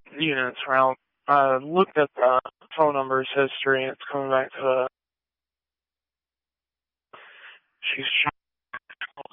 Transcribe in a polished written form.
units around. I looked at the phone numbers history, and it's coming back to she's